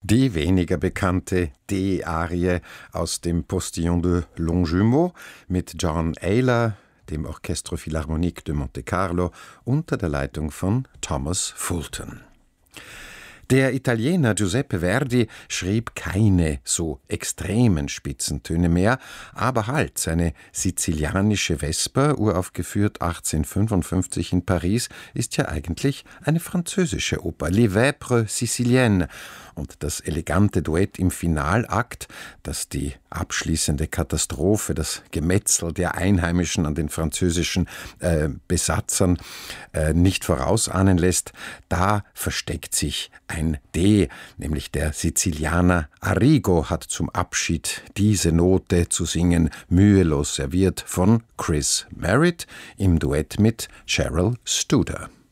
Die weniger bekannte D-Arie aus dem Postillon de Longjumeau mit John Ayler, dem Orchestre Philharmonique de Monte Carlo, unter der Leitung von Thomas Fulton. Der Italiener Giuseppe Verdi schrieb keine so extremen Spitzentöne mehr, aber halt seine sizilianische Vesper, uraufgeführt 1855 in Paris, ist ja eigentlich eine französische Oper, Les Vêpres Siciliennes. Und das elegante Duett im Finalakt, das die abschließende Katastrophe, das Gemetzel der Einheimischen an den französischen Besatzern nicht vorausahnen lässt, da versteckt sich ein D, nämlich der Sizilianer Arrigo hat zum Abschied diese Note zu singen, mühelos serviert von Chris Merritt im Duett mit Cheryl Studer.